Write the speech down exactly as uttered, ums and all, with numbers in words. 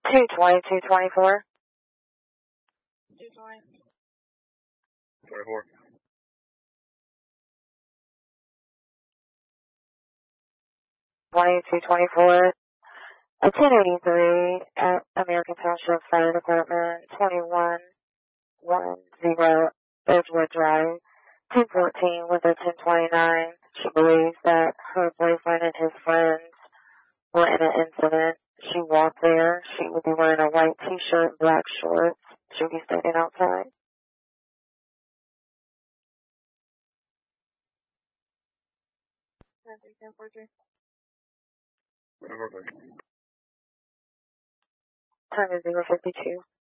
two twenty, two twenty-four. two twenty. twenty-four. twenty-two twenty-four. A ten eighty-three at American Township Fire Department, twenty-one ten Edgewood Drive, ten fourteen with a ten twenty-nine. She believes that her boyfriend and his friends were in an incident. She walked there. She would be wearing a white t-shirt and black shorts. She would be standing outside. ten three, ten four three. twenty-four, please. Time is zero fifty-two.